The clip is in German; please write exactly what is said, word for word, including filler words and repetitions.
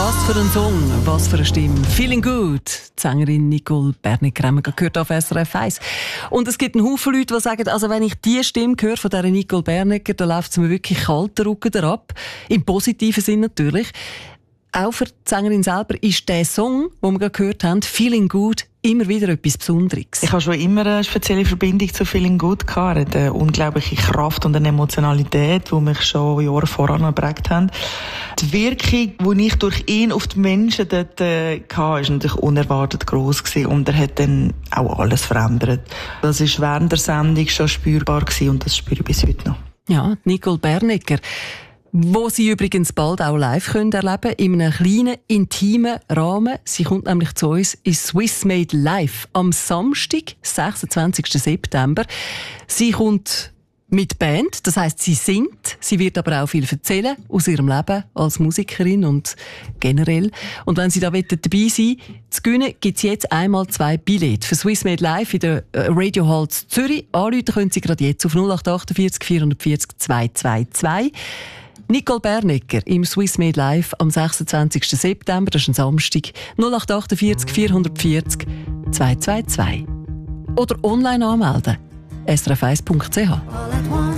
Was für ein Song, was für eine Stimme. Feeling good. Die Sängerin Nicole Bernecker haben wir gehört auf S R F eins. Und es gibt einen Haufen Leute, die sagen, also wenn ich diese Stimme höre von dieser Nicole Bernecker, dann läuft es mir wirklich kalt den Rücken herab. Im positiven Sinn natürlich. Auch für die Sängerin selber ist der Song, den wir gerade gehört haben, Feeling Good, immer wieder etwas Besonderes. Ich habe schon immer eine spezielle Verbindung zu Feeling Good gehabt. Er hat eine unglaubliche Kraft und eine Emotionalität, die mich schon Jahre voran geprägt haben. Die Wirkung, die ich durch ihn auf die Menschen dort äh, hatte, war natürlich unerwartet gross gewesen. Und er hat dann auch alles verändert. Das war während der Sendung schon spürbar gewesen und das spüre ich bis heute noch. Ja, Nicole Bernecker. Wo Sie übrigens bald auch live können erleben in einem kleinen, intimen Rahmen. Sie kommt nämlich zu uns in Swiss Made Live am Samstag, sechsundzwanzigsten September. Sie kommt mit Band, das heisst, sie singt. Sie wird aber auch viel erzählen aus ihrem Leben als Musikerin und generell. Und wenn Sie da dabei sein wollen, zu gewinnen, gibt es jetzt einmal zwei Billette für Swiss Made Live in der Radio Hall Zürich. Anrufen können Sie gerade jetzt auf null acht achtundvierzig vierundvierzig zweihundertzweiundzwanzig. Nicole Bernecker im Swiss Made Live am sechsundzwanzigsten September, das ist ein Samstag, null acht achtundvierzig vierundvierzig zweihundertzweiundzwanzig. Oder online anmelden, s r f eins punkt c h.